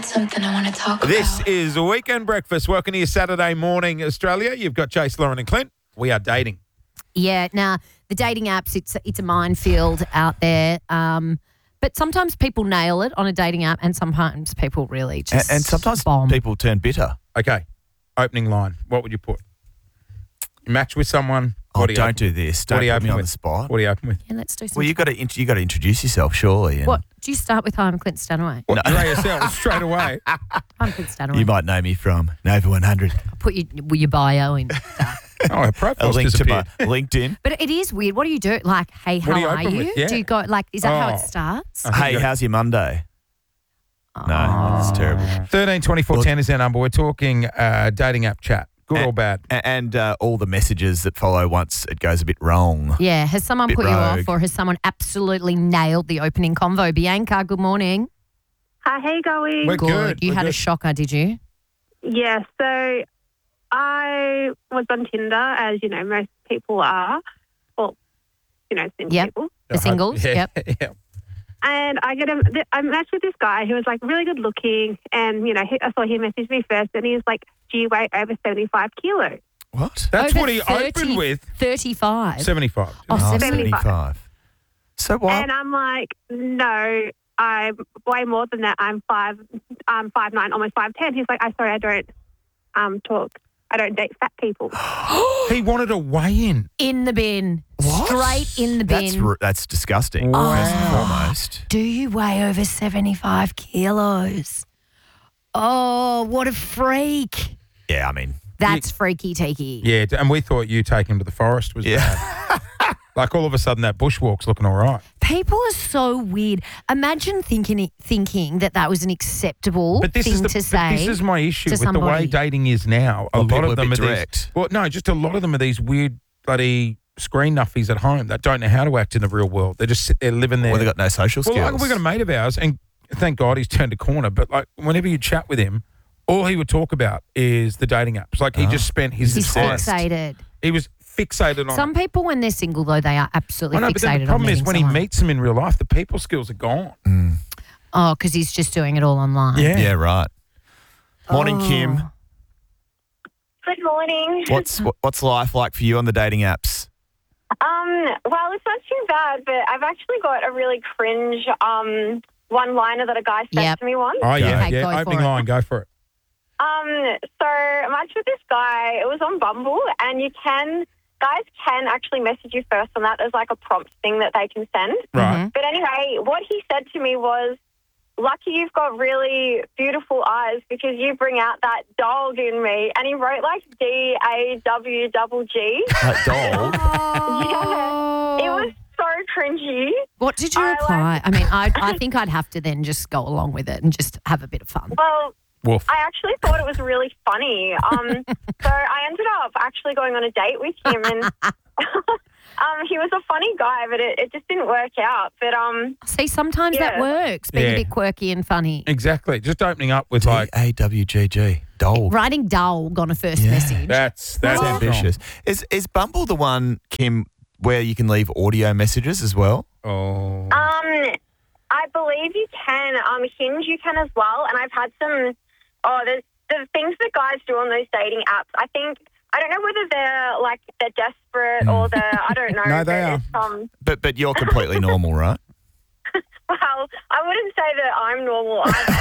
something I want to talk about. This is Weekend Breakfast. Welcome to your Saturday morning, Australia. You've got Chase, Lauren and Clint. We are dating. Yeah, now the dating apps, it's a minefield out there. But sometimes people nail it on a dating app and sometimes people really just And sometimes bomb. people turn bitter. Okay, opening line. What would you put? You match with someone. Oh, what do you don't open do with? this. What Don't do you put open me on with? the spot. What do you open with? Yeah, let's do some. Well, you got to introduce yourself, surely. and What? Do you start with hi, I'm Clint Stanaway? What, your ASL straight away. I'm Clint Stanaway. You might know me from Nova 100. Put your bio in stuff. Oh, her A profile's link to my disappeared. LinkedIn. But it is weird. What do you do? Like, hey, What do how you are open you? with? Yeah. Do you go, like, is that how Oh. it starts? I think Hey, you how's your Monday? No, that's terrible. 13 24 10 is our number. We're talking dating app chat. Good or bad? And all the messages that follow once it goes a bit wrong. Yeah. Has someone Bit put you off rogue. or has someone absolutely nailed the opening convo? Bianca, good morning. Hi, how you going? We're good. You We're had a good. shocker, did you? Yeah, so I was on Tinder, as you know, most people are. Well, you know, single Yep. people. The singles? Yeah, Yep. yeah. And I matched with this guy who was like really good looking, and you know, I saw he messaged me first, and he was like, "Do you weigh over 75 kilos?" What? That's Over what he 30 opened with. 35. 75. Oh, Oh, 75. 75. So what? And I'm like, "No, I'm way more than that. I'm 5'9", almost 5'10". He's like, "I'm sorry, I don't date fat people." He wanted a weigh-in. In the bin. What? Straight in the bin. That's disgusting. Wow. First and foremost. Do you weigh over 75 kilos? Oh, what a freak. Yeah, I mean, That's freaky teaky. Yeah, and we thought you taking him to the forest was yeah. bad. Like all of a sudden that bushwalk's looking all right. People are so weird. Imagine thinking that was an acceptable But this thing is to but say. this is my issue to with the way somebody. dating is now. A Well, lot people of are a them bit are direct. these. Well, no, just a lot of them are these weird bloody screen nuffies at home that don't know how to act in the real world. They just sit there living there. Well, they've got no social skills. Well, like we got a mate of ours, and thank God he's turned a corner. But like whenever you chat with him, all he would talk about is the dating apps. Like he just spent his He's entire. fixated. He was fixated on. Some people, when they're single, though, they are absolutely I know, fixated but then the on problem is meeting when someone. he meets them in real life, the people skills are gone. Oh, because he's just doing it all online. Yeah, right. Morning, Oh. Kim. Good morning. What's life like for you on the dating apps? Well, it's not too bad, but I've actually got a really cringe one-liner that a guy said Yep. to me once. Oh yeah, Okay, yeah. go for Opening it. line, go for it. So I matched with this guy. It was on Bumble, and guys can actually message you first on that. There's like a prompt thing that they can send. Right. But anyway, what he said to me was, "Lucky you've got really beautiful eyes because you bring out that dog in me." And he wrote like DAWGG. Like dog. Yeah. It was so cringy. What did you I reply? I mean, I think I'd have to then just go along with it and just have a bit of fun. Well, Woof. I actually thought it was really funny. So I ended up actually going on a date with him, and he was a funny guy, but it just didn't work out. But See, sometimes that Yeah. works, being Yeah. a bit quirky and funny. Exactly. Just opening up with like DAWGG. Dog. Writing dog on a first Yeah. message. that's That's strong. ambitious. Is Bumble the one, Kim, where you can leave audio messages as well? Oh. I believe you can. Hinge you can as well. And I've had some. The things that guys do on those dating apps. I don't know whether they're desperate or I don't know. No, they but are. it's, But you're completely normal, right? Well, I wouldn't say that I'm normal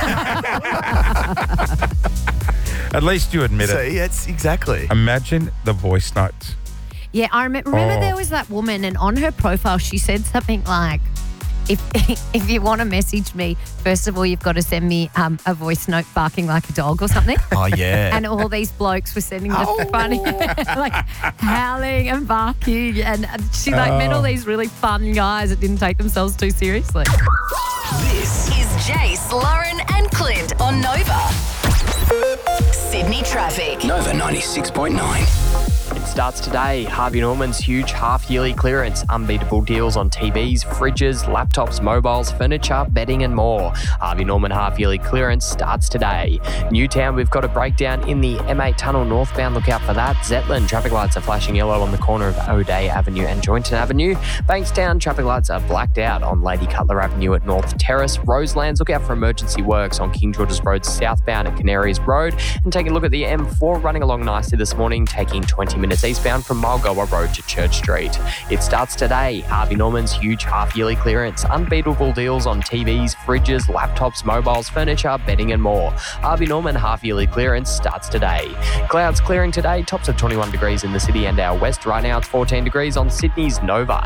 either. At least you admit it. See, it's exactly. Imagine the voice notes. Yeah, I remember Oh. there was that woman, and on her profile, she said something like, if you want to message me, first of all, you've got to send me a voice note barking like a dog or something. Oh, yeah. And all these blokes were sending the funny, like howling and barking. And she met all these really fun guys that didn't take themselves too seriously. This is Jace, Lauren, and Clint on Nova. Sydney traffic. Nova 96.9. It's starts today. Harvey Norman's huge half-yearly clearance. Unbeatable deals on TVs, fridges, laptops, mobiles, furniture, bedding and more. Harvey Norman half-yearly clearance starts today. Newtown, we've got a breakdown in the M8 tunnel northbound. Look out for that. Zetland, traffic lights are flashing yellow on the corner of O'Day Avenue and Joynton Avenue. Bankstown, traffic lights are blacked out on Lady Cutler Avenue at North Terrace. Roselands, look out for emergency works on King George's Road southbound at Canaries Road. And take a look at the M4 running along nicely this morning, taking 20 minutes eastbound from Mulgoa Road to Church Street. It starts today. Harvey Norman's huge half-yearly clearance. Unbeatable deals on TVs, fridges, laptops, mobiles, furniture, bedding and more. Harvey Norman half-yearly clearance starts today. Clouds clearing today, tops of 21 degrees in the city and our west. Right now it's 14 degrees on Sydney's Nova,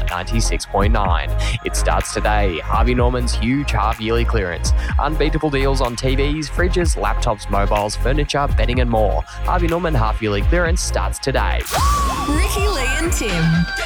96.9. It starts today. Harvey Norman's huge half-yearly clearance. Unbeatable deals on TVs, fridges, laptops, mobiles, furniture, bedding and more. Harvey Norman half-yearly clearance starts today. Ricky, Lee and Tim.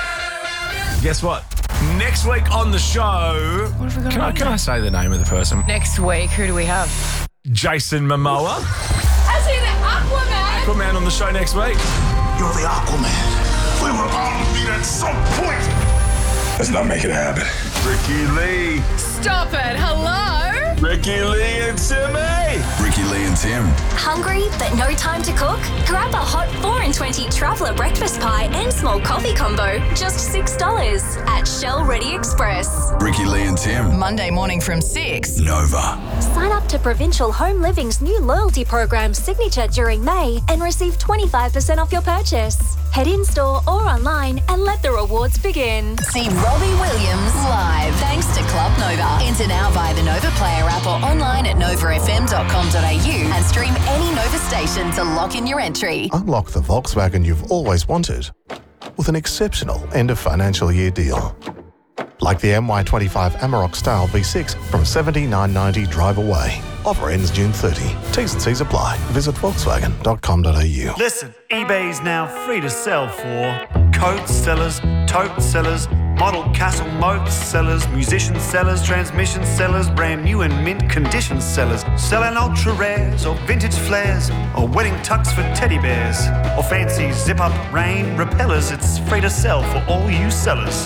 Guess what? Next week on the show... What have we got? Can I say the name of the person? Next week, who do we have? Jason Momoa. As in Aquaman. Aquaman on the show next week. You're the Aquaman. We were bound to meet at some point. Let's not make it happen. Ricky Lee. Stop it. Hello? Ricky Lee and Timmy. Ricky Lee and Tim. Hungry but no time to cook? Grab a hot 4 and 20 traveller breakfast pie and small coffee combo, just $6 at Shell Ready Express. Ricky Lee and Tim. Monday morning from 6. Nova. Sign up to Provincial Home Living's new loyalty program Signature during May and receive 25% off your purchase. Head in-store or online and let the rewards begin. See Robbie Williams live. Thanks to Club Nova. Enter now via the Nova Player app or online at novafm.com.au and stream any Nova station to lock in your entry. Unlock the Volkswagen you've always wanted with an exceptional end of financial year deal. Like the MY25 Amarok Style V6 from $79.90 drive away. Offer ends June 30. T's and C's apply. Visit Volkswagen.com.au. Listen, eBay's now free to sell for coat sellers, tote sellers, model castle moat sellers, musician sellers, transmission sellers, brand new and mint condition sellers, selling ultra rares or vintage flares or wedding tux for teddy bears or fancy zip-up rain repellers. It's free to sell for all you sellers.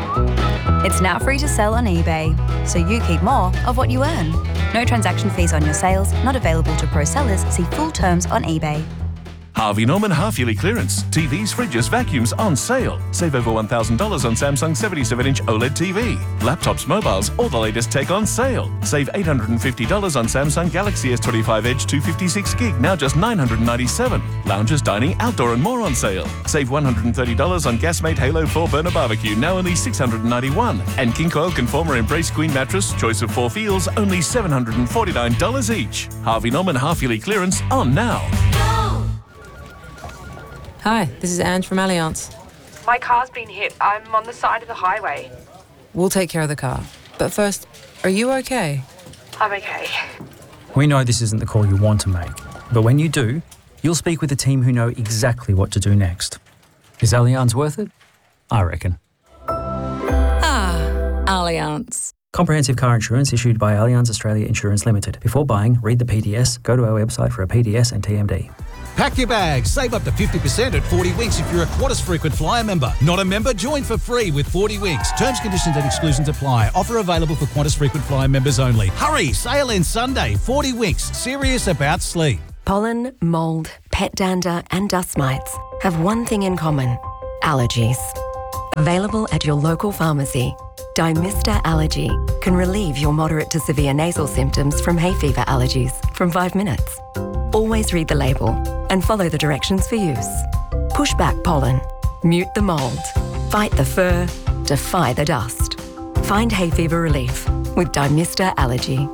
It's now free to sell on eBay, so you keep more of what you earn. No transaction fees on your sales, not available to pro sellers. See full terms on eBay. Harvey Norman half-yearly clearance. TVs, fridges, vacuums on sale. Save over $1,000 on Samsung 77-inch OLED TV. Laptops, mobiles, all the latest tech on sale. Save $850 on Samsung Galaxy S25 Edge 256 gig, now just $997. Lounges, dining, outdoor and more on sale. Save $130 on Gasmate Halo 4 burner barbecue, now only $691. And King Coil Conformer Embrace Queen mattress, choice of 4 feels, only $749 each. Harvey Norman half-yearly clearance on now. Hi, this is Ange from Allianz. My car's been hit. I'm on the side of the highway. We'll take care of the car. But first, are you okay? I'm okay. We know this isn't the call you want to make, but when you do, you'll speak with a team who know exactly what to do next. Is Allianz worth it? I reckon. Allianz. Comprehensive car insurance issued by Allianz Australia Insurance Limited. Before buying, read the PDS, go to our website for a PDS and TMD. Pack your bags. Save up to 50% at 40 Winks if you're a Qantas Frequent Flyer member. Not a member? Join for free with 40 Winks. Terms, conditions and exclusions apply. Offer available for Qantas Frequent Flyer members only. Hurry! Sale ends Sunday. 40 Winks. Serious about sleep. Pollen, mould, pet dander and dust mites have one thing in common. Allergies. Available at your local pharmacy. Dymista Allergy can relieve your moderate to severe nasal symptoms from hay fever allergies from 5 minutes. Always read the label and follow the directions for use. Push back pollen, mute the mould, fight the fur, defy the dust. Find hay fever relief with Dymista Allergy.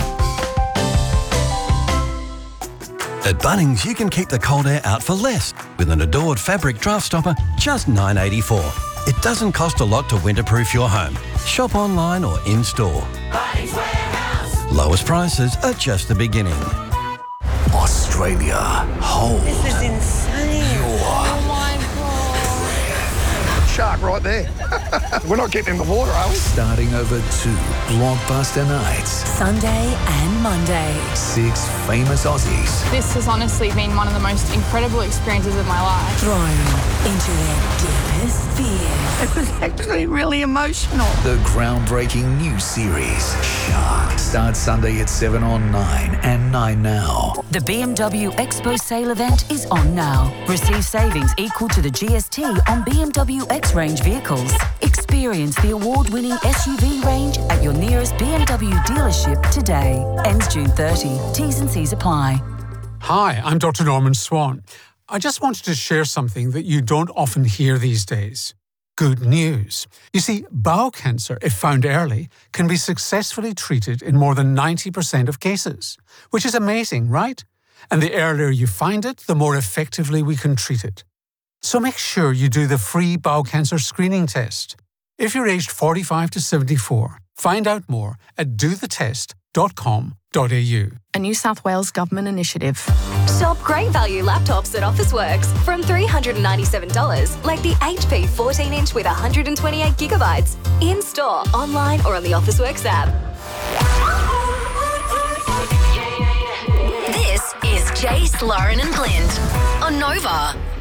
At Bunnings, you can keep the cold air out for less with an Adored fabric draft stopper, just $9.84. It doesn't cost a lot to winterproof your home. Shop online or in-store. Bunnings Warehouse. Lowest prices are just the beginning. Australia, hold. This is insane. Your oh my God. Shark right there. We're not getting in the water, are we? Starting over 2 blockbuster nights. Sunday and Monday. 6 famous Aussies. This has honestly been one of the most incredible experiences of my life. Thrown into their deepest fears. It was actually really emotional. The groundbreaking new series, Shark, starts Sunday at 7 on 9 and 9 Now. The BMW Expo sale event is on now. Receive savings equal to the GST on BMW X range vehicles. Experience the award-winning SUV range at your nearest BMW dealership today. Ends June 30. T's and C's apply. Hi, I'm Dr. Norman Swan. I just wanted to share something that you don't often hear these days. Good news. You see, bowel cancer, if found early, can be successfully treated in more than 90% of cases, which is amazing, right? And the earlier you find it, the more effectively we can treat it. So make sure you do the free bowel cancer screening test. If you're aged 45 to 74, find out more at dothetest.com.au. A New South Wales government initiative. Shop great value laptops at Officeworks from $397, like the HP 14-inch with 128 gigabytes. In-store, online or on the Officeworks app. This is Jace, Lauren and Blind on Nova.